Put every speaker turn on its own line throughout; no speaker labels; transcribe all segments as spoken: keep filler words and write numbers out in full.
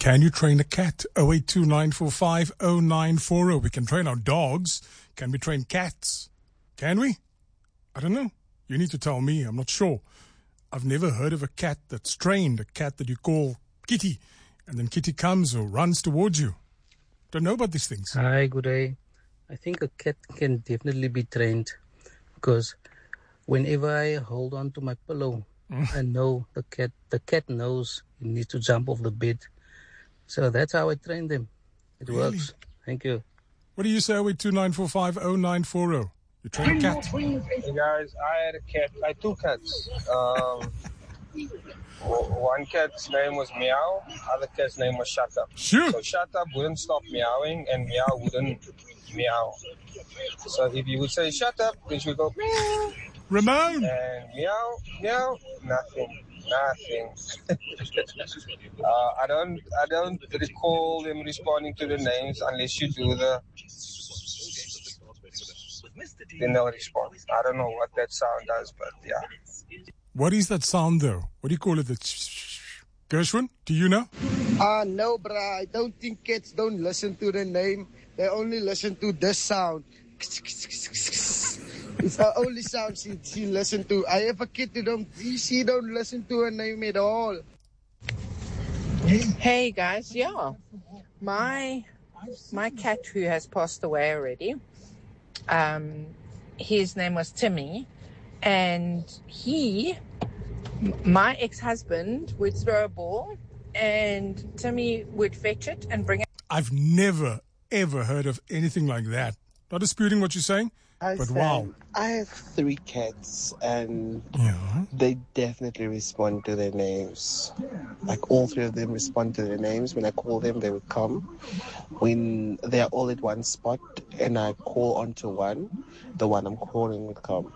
Can you train a cat? oh eight two nine four five oh nine four oh. We can train our dogs. Can we train cats? Can we? I don't know. You need to tell me. I'm not sure. I've never heard of a cat that's trained, a cat that you call Kitty, and then Kitty comes or runs towards you. Don't know about these things.
Hi, good day. I think a cat can definitely be trained because whenever I hold on to my pillow, mm. I know the cat, the cat knows it needs to jump off the bed. So that's how I train them. It really? works. Thank you.
What do you say, oh eight two nine four five oh nine four oh? You train a cat?
Hey guys, I had a cat. I had two cats. Um, one cat's name was Meow. Other cat's name was Shut Up.
Sure.
So Shut Up wouldn't stop meowing, and Meow wouldn't meow. So if you would say Shut Up, then she would go meow.
Ramon.
And meow, meow, nothing. Nothing. uh, I don't. I don't recall them responding to the names unless you do the. Then they'll respond. I don't know what that sound does, but yeah.
What is that sound though? What do you call it? The Gershwin? Do you know?
Ah, uh, no, bruh. I don't think cats don't listen to the name. They only listen to this sound. It's the only sound she, she listens to. I have a kid who don't, she don't listen to her name at all.
Hey guys, yeah. My my cat who has passed away already, um, his name was Timmy, and he, my ex-husband would throw a ball and Timmy would fetch it and bring it.
I've never, ever heard of anything like that. Not disputing what you're saying.
I
but
said,
wow.
I have three cats and
yeah.
they definitely respond to their names. Like all three of them respond to their names. When I call them, they would come. When they're all at one spot and I call onto one, the one I'm calling would come.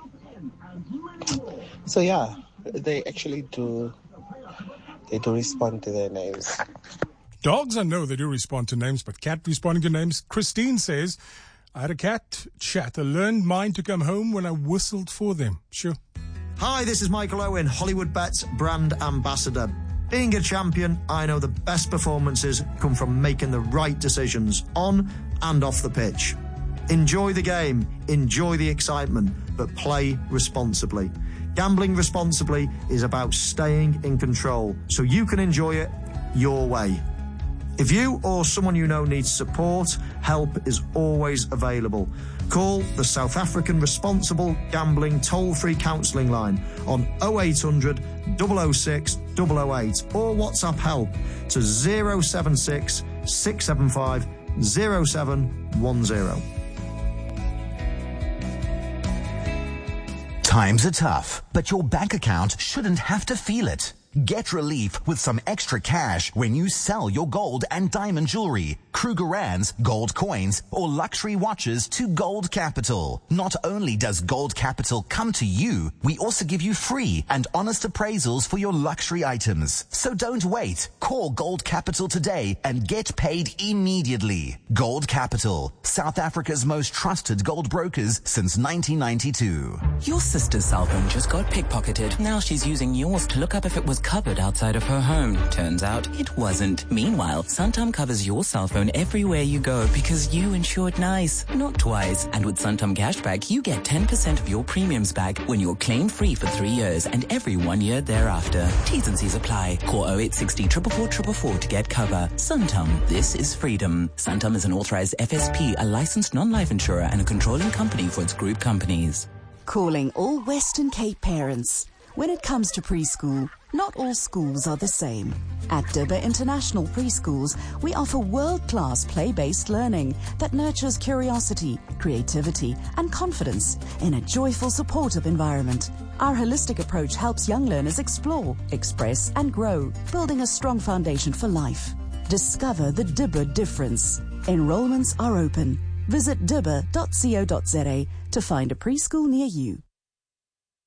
So yeah, they actually do, they do respond to their names.
Dogs, I know they do respond to names, but cat responding to names. Christine says, I had a cat, Chat. I learned mine to come home when I whistled for them. Sure.
Hi, this is Michael Owen, Hollywood Bets brand ambassador. Being a champion, I know the best performances come from making the right decisions on and off the pitch. Enjoy the game, enjoy the excitement, but play responsibly. Gambling responsibly is about staying in control so you can enjoy it your way. If you or someone you know needs support, help is always available. Call the South African Responsible Gambling Toll-Free Counselling line on oh eight hundred, double oh six, double oh eight or WhatsApp help to oh seven six, six seven five, oh seven one oh.
Times are tough, but your bank account shouldn't have to feel it. Get relief with some extra cash when you sell your gold and diamond jewelry, Krugerrands, gold coins, or luxury watches to Gold Capital. Not only does Gold Capital come to you, we also give you free and honest appraisals for your luxury items. So don't wait. Call Gold Capital today and get paid immediately. Gold Capital, South Africa's most trusted gold brokers since nineteen ninety-two.
Your sister's cell phone just got pickpocketed. Now she's using yours to look up if it was covered outside of her home. Turns out it wasn't. Meanwhile, Santam covers your cell phone everywhere you go because you insured nice, not twice. And with Santam Cashback, you get ten percent of your premiums back when you're claim-free for three years and every one year thereafter. T's and C's apply. Call oh eight six oh, four four four four four to get cover. Santam, this is freedom. Santam is an authorized F S P, a licensed non-life insurer and a controlling company for its group companies.
Calling all Western Cape parents. When it comes to preschool, not all schools are the same. At Dibba International Preschools, we offer world-class play-based learning that nurtures curiosity, creativity, and confidence in a joyful, supportive environment. Our holistic approach helps young learners explore, express, and grow, building a strong foundation for life. Discover the Dibba difference. Enrollments are open. Visit dibba dot co dot za to find a preschool near you.